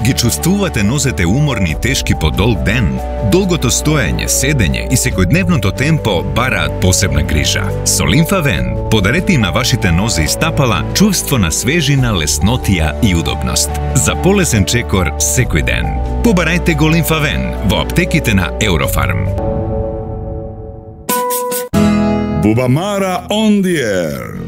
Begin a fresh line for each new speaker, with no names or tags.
ги чувствувате нозете уморни и тешки по долг ден, долгото стоење, седење и секојдневното темпо бараат посебна грижа. Со Лимфавен подарете им на вашите нозе и стапала чувство на свежина, леснотија и удобност. За полесен чекор секој ден. Побарајте го Лимфавен во аптеките на Eurofarm.
Bubamara on the air.